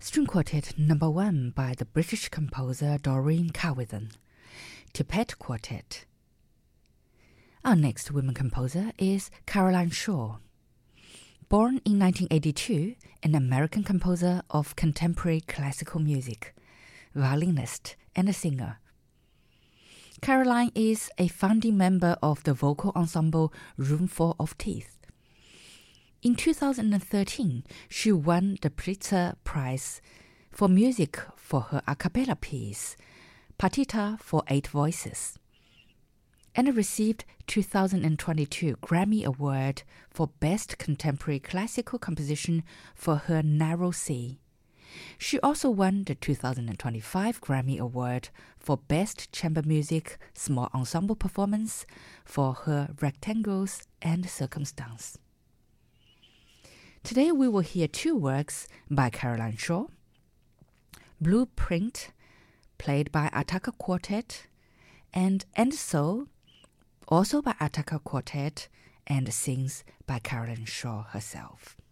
String Quartet No. 1 by the British composer Doreen Cowithan, Tippett Quartet. Our next woman composer is Caroline Shaw. Born in 1982, an American composer of contemporary classical music, violinist, and a singer. Caroline is a founding member of the vocal ensemble Roomful of Teeth. In 2013, she won the Pulitzer Prize for music for her a cappella piece, Partita for 8 Voices, and received 2022 Grammy Award for Best Contemporary Classical Composition for her Narrow Sea. She also won the 2025 Grammy Award for Best Chamber Music Small Ensemble Performance for her Rectangles and Circumstance. Today we will hear 2 works by Caroline Shaw. Blueprint, played by Attaka Quartet, and End Soul, also by Attaka Quartet, and sings by Caroline Shaw herself.